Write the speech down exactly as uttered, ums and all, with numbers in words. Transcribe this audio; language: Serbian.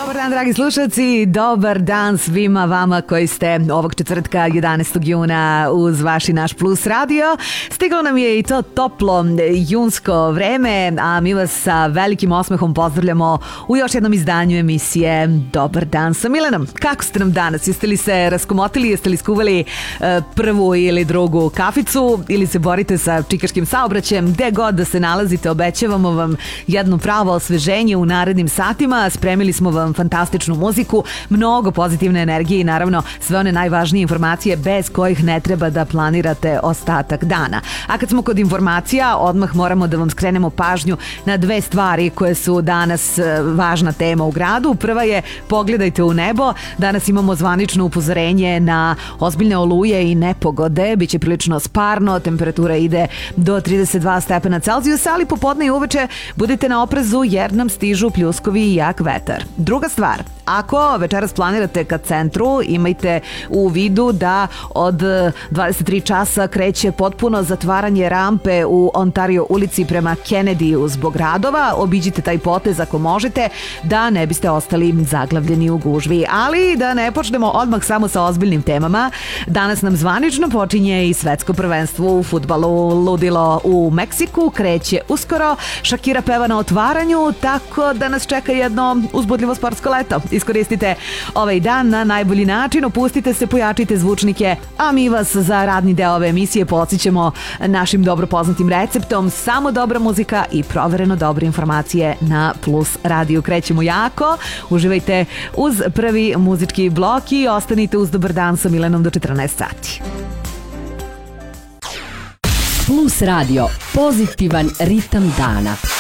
Dobar dan, dragi slušalci, dobar dan svima vama koji ste ovog četvrtka jedanaestog juna uz vaš i naš Plus radio. Stiglo nam je i to toplo junsko vreme, a mi vas sa velikim osmehom pozdravljamo u još jednom izdanju emisije Dobar dan sa Milenom. Kako ste nam danas? Jeste li se raskomotili, jeste li skuvali prvu ili drugu kaficu ili se borite sa čikaškim saobraćajem? Gde god da se nalazite, obećavamo vam jedno pravo osveženje u narednim satima. Spremili smo vam fantastičnu muziku, mnogo pozitivne energije i naravno sve one najvažnije informacije bez kojih ne treba da planirate ostatak dana. A kad smo kod informacija, odmah moramo da vam skrenemo pažnju na dve stvari koje su danas važna tema u gradu. Prva je pogledajte u nebo. Danas imamo zvanično upozorenje na ozbiljne oluje i nepogode. Biće prilično sparno, temperatura ide do trideset dva stepena Celzijusa, ali popodne i uveče budite na oprezu jer nam stižu pljuskovi i jak vetar. Druga stvar, ako večeras planirate ka centru, imajte u vidu da od dvadeset tri časa kreće potpuno zatvaranje rampe u Ontario ulici prema Kennedy zbog radova. Obiđite taj potez ako možete da ne biste ostali zaglavljeni u gužvi. Ali da ne počnemo odmah samo sa ozbiljnim temama. Danas nam zvanično počinje i svetsko prvenstvo u fudbalu. Ludilo u Meksiku kreće uskoro. Shakira peva na otvaranju, tako da nas čeka jedno uzbudljivo sportsko leto. Iskoristite ovaj dan na najbolji način, opustite se, pojačite zvučnike, a mi vas za radni deo ove emisije podsjećamo našim dobro poznatim receptom: samo dobra muzika i provereno dobre informacije na Plus radiju. Krećemo jako, uživajte uz prvi muzički blok i ostanite uz Dobar dan sa Milenom do četrnaest sati. Plus radio, pozitivan ritam dana.